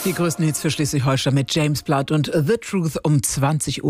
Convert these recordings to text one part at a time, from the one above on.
Die größten Hits für Schleswig-Holstein mit James Blunt und The Truth um 20:42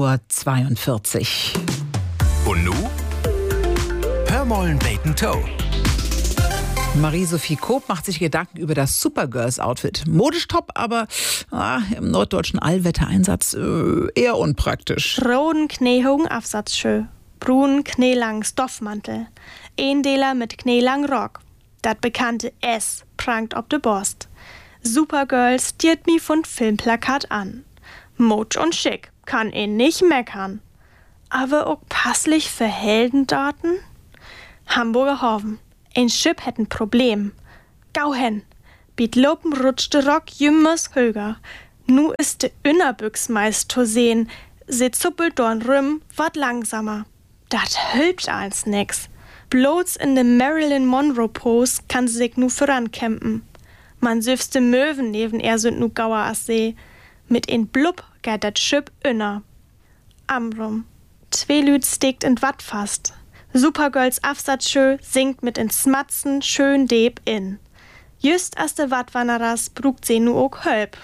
Uhr. Und nu? Hör mollen Bacon Toe. Marie-Sophie Koop macht sich Gedanken über das Supergirls-Outfit. Modisch top, aber im norddeutschen Allwettereinsatz eher unpraktisch. Roten kniehogen Afsatzschö, brunen knielangen Stoffmantel, Eendeler mit knielangen Rock. Dat bekannte S prangt ob de Borst. Supergirl stiert mi von Filmplakat an. Mutsch und schick, kann nicht meckern. Aber auch passlich für Heldendaten? Hamburger Hoven. Ein Schiff hätt ein Problem. Gau hen. Biet Lopen rutscht de Rock jümmers höger. Nu ist de Innerbüchs meist to sehen. Se zuppelt dorn rüm, wat langsamer. Dat hülpt als nix. Bloß in de Marilyn Monroe Pose kann sie sich nu vorankämpen. Man süfste Möwen neben er sind nu gauer as See. Mit ein Blub geht dat Schiff inner. Amrum. 2 Lüd steckt in Watt fast. Supergirls Afsatzschö singt mit in Smatzen schön deb in. Just as de Wattwannerers brugt se nu ook hölp.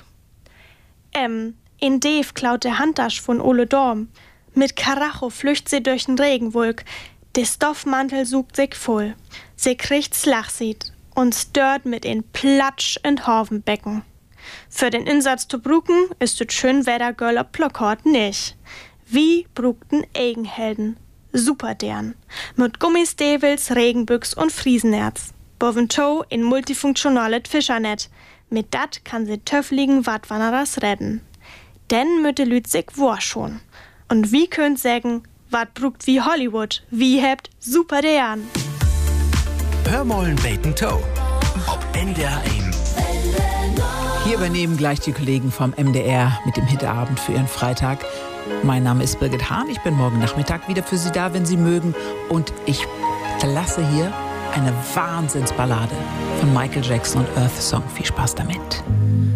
In Dave klaut der Handtasch von Ole Dorm. Mit Karacho flücht sie durch den Regenwolk. Der Stoffmantel sucht sich voll. Sie kriegt's Lachsied und stört mit in Platsch in Horvenbecken. Für den Insatz zu bruken ist das schön Wettergirl ob Plockhort nicht. Wie brugten Eigenhelden. Superdern. Mit Gummistövels, Regenbüchs und Friesenerz. Boventow in multifunktionales Fischernetz. Mit dat kann sie töffligen Wattwannerers retten. Denn mütte Lützig war schon. Und wie könnt sägen, wat brugt wie Hollywood, wie hebt Superdern. Hör mollen Bacon Toe. Ob NDR 1. Hier übernehmen gleich die Kollegen vom MDR mit dem Hitabend für ihren Freitag. Mein Name ist Birgit Hahn. Ich bin morgen Nachmittag wieder für Sie da, wenn Sie mögen. Und ich verlasse hier eine Wahnsinnsballade von Michael Jackson und Earth Song. Viel Spaß damit.